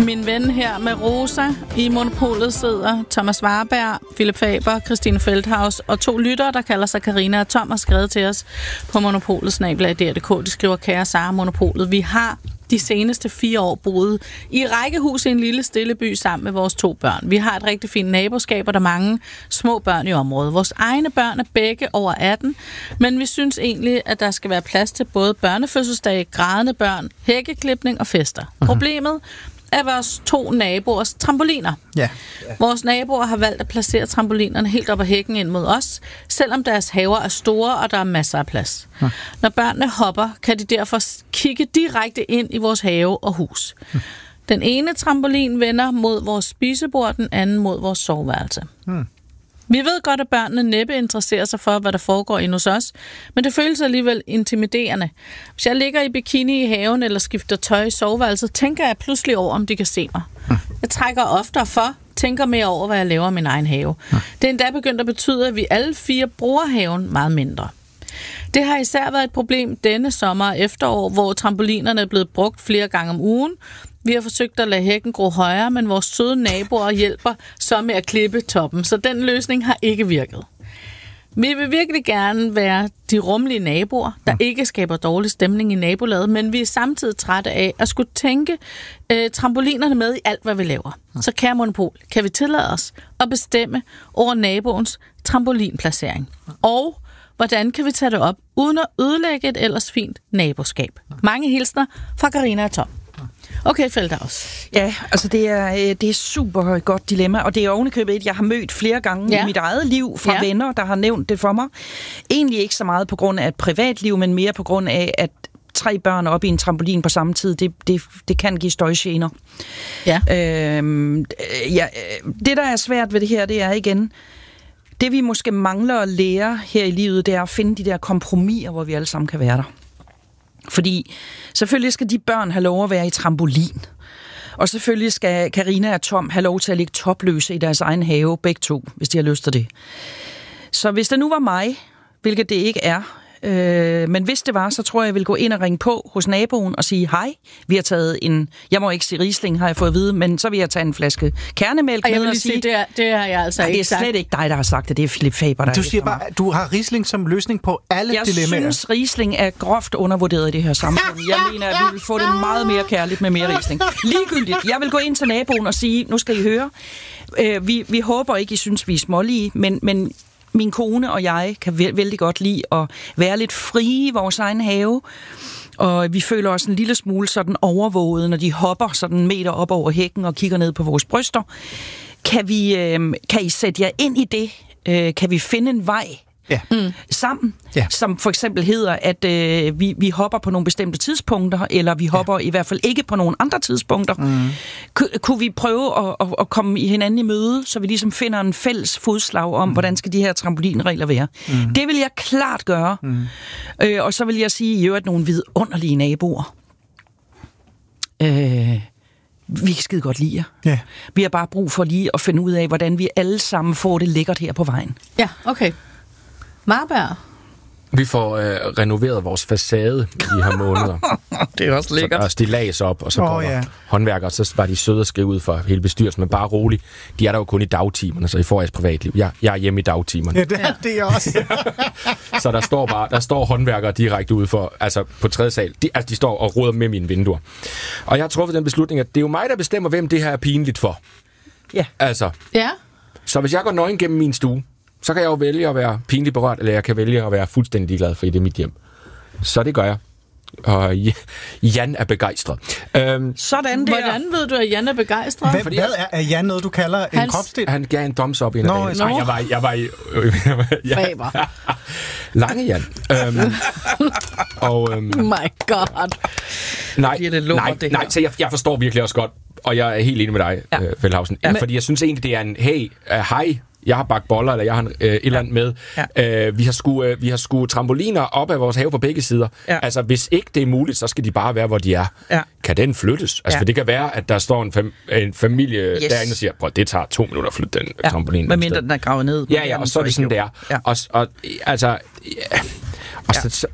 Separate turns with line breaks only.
Min ven her med Rosa. I Monopolet sidder Thomas Warberg, Philip Faber, Christine Feldhaus og 2 lyttere, der kalder sig Karina og Tom, har skrevet til os på monopolet@dr.dk. De skriver: kære Sara, Monopolet, vi har de seneste 4 år boet i rækkehus i en lille stille by sammen med vores 2 børn. Vi har et rigtig fint naboskab, og der er mange små børn i området. Vores egne børn er begge over 18, men vi synes egentlig, at der skal være plads til både børnefødselsdage, grædende børn, hækkeklipning og fester. Problemet er vores 2 naboers trampoliner.
Ja.
Vores naboer har valgt at placere trampolinerne helt op ad hækken ind mod os, selvom deres haver er store, og der er masser af plads. Når børnene hopper, kan de derfor kigge direkte ind i vores have og hus. Den ene trampolin vender mod vores spisebord, den anden mod vores soveværelse. Vi ved godt, at børnene næppe interesserer sig for, hvad der foregår inde hos os, men det føles alligevel intimiderende. Hvis jeg ligger i bikini i haven eller skifter tøj i soveværelset, tænker jeg pludselig over, om de kan se mig. Jeg trækker oftere tænker mere over, hvad jeg laver i min egen have. Det er endda begyndt at betyde, at vi alle 4 bruger haven meget mindre. Det har især været et problem denne sommer og efterår, hvor trampolinerne er blevet brugt flere gange om ugen. Vi har forsøgt at lade hækken gro højere, men vores søde naboer hjælper så med at klippe toppen, så den løsning har ikke virket. Vi vil virkelig gerne være de rummelige naboer, der ikke skaber dårlig stemning i nabolaget, men vi er samtidig trætte af at skulle tænke trampolinerne med i alt, hvad vi laver. Så kære Monopol, kan vi tillade os at bestemme over naboens trampolinplacering? Og hvordan kan vi tage det op, uden at ødelægge et ellers fint naboskab? Mange hilsner fra Karina og Tom. Okay, Feldhaus.
Ja, altså det er super godt dilemma, og det er ovenikøbet et, jeg har mødt flere gange i mit eget liv fra venner, der har nævnt det for mig. Egentlig ikke så meget på grund af et privatliv, men mere på grund af, at 3 børn op i en trampolin på samme tid, det kan give støjgener. Ja. Det, der er svært ved det her, det er igen, det vi måske mangler at lære her i livet, det er at finde de der kompromiser, hvor vi alle sammen kan være der. Fordi selvfølgelig skal de børn have lov at være i trampolin. Og selvfølgelig skal Karina og Tom have lov til at ligge topløse i deres egen have, begge 2, hvis de har lyst til det. Så hvis det nu var mig, hvilket det ikke er, men hvis det var, så tror jeg ville gå ind og ringe på hos naboen og sige, hej, vi har taget jeg må ikke sige Riesling, har jeg fået at vide, men så vil jeg tage en flaske kernemælk
og jeg
med
vil
og sige,
det har jeg altså ikke sagt.
Det er slet ikke dig, der har sagt det, det er Philip Faber, der
du siger bare, du har Riesling som løsning på alle dilemmaer.
Jeg synes, Riesling er groft undervurderet i det her samfund. Jeg mener, at vi vil få det meget mere kærligt med mere Riesling. Ligegyldigt, jeg vil gå ind til naboen og sige, nu skal I høre, vi håber ikke, I synes, vi er smålige, men min kone og jeg kan vældig godt lide at være lidt frie i vores egen have, og vi føler os en lille smule sådan overvåget, når de hopper sådan en meter op over hækken og kigger ned på vores bryster. Kan I sætte jer ind i det? Kan vi finde en vej sammen, som for eksempel hedder, at vi hopper på nogle bestemte tidspunkter, eller vi hopper i hvert fald ikke på nogle andre tidspunkter. Kunne vi prøve at komme i hinanden i møde, så vi ligesom finder en fælles fodslag om, hvordan skal de her trampolinregler være? Det vil jeg klart gøre. Og så vil jeg sige, i øvrigt nogle vidunderlige naboer. Vi kan skide godt lide jer.
Ja.
Vi har bare brug for lige at finde ud af, hvordan vi alle sammen får det lækkert her på vejen.
Ja, okay. Marberg.
Vi får renoveret vores facade i de her måneder.
Det er også lækkert.
Så der er stillads op, og så går der håndværkere, så var de søde at skrive ud for hele bestyrelsen, men bare roligt. De er der jo kun i dagtimerne, så I får jeres privatliv. Jeg er hjemme i dagtimerne.
Ja, det er også.
Så der står håndværkere direkte ude for, altså på 3. sal. De står og roder med mine vinduer. Og jeg har truffet den beslutning, at det er jo mig, der bestemmer, hvem det her er pinligt for.
Ja.
Altså.
Ja.
Så hvis jeg går nøgen gennem min stue, så kan jeg jo vælge at være pinligt berørt, eller jeg kan vælge at være fuldstændig ligeglad, fordi det er mit hjem. Så det gør jeg. Og Jan er begejstret.
Sådan der.
Hvordan ved du, at Jan er begejstret?
Hvad er Jan noget, du kalder en kropsdel?
Han gav en thumbs up i en af dagene. Jeg var i...
Faber.
Lange Jan.
My God.
Nej, så jeg forstår virkelig også godt, og jeg er helt enig med dig, Feldhausen. Ja. Fordi jeg synes egentlig, det er en, hej, jeg har bagt boller, eller jeg har et eller andet med. Ja. Vi har sgu trampoliner op af vores have på begge sider. Ja. Altså, hvis ikke det er muligt, så skal de bare være, hvor de er. Ja. Kan den flyttes? Altså, for det kan være, at der står en familie derinde og siger, prøv, det tager 2 minutter at flytte den trampolin.
Hvad mindre den er gravet ned.
Ja, og så er det sådan, det er. Ja. Og